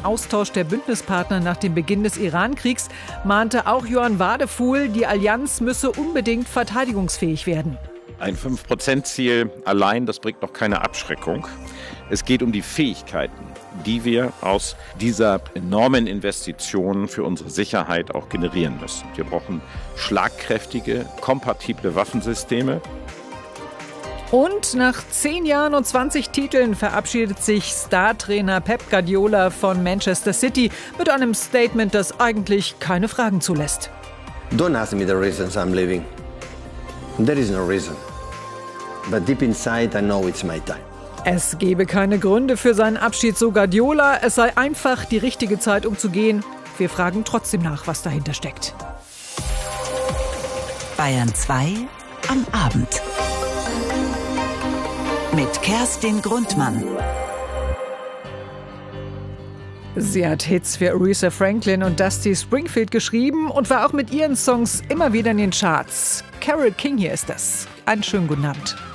Austausch der Bündnispartner nach dem Beginn des Iran-Kriegs mahnte auch Johann Wadefuhl, die Allianz müsse unbedingt verteidigungsfähig werden. Ein 5%-Ziel allein, das bringt noch keine Abschreckung. Es geht um die Fähigkeiten, die wir aus dieser enormen Investition für unsere Sicherheit auch generieren müssen. Wir brauchen schlagkräftige, kompatible Waffensysteme. Und nach 10 Jahren und 20 Titeln verabschiedet sich Star-Trainer Pep Guardiola von Manchester City mit einem Statement, das eigentlich keine Fragen zulässt. Don't ask me the reasons I'm leaving. There is no reason. But deep inside I know it's my time. Es gebe keine Gründe für seinen Abschied, so Guardiola. Es sei einfach die richtige Zeit, um zu gehen. Wir fragen trotzdem nach, was dahinter steckt. Bayern 2 am Abend. Mit Kerstin Grundmann. Sie hat Hits für Aretha Franklin und Dusty Springfield geschrieben und war auch mit ihren Songs immer wieder in den Charts. Carole King hier ist das. Einen schönen guten Abend.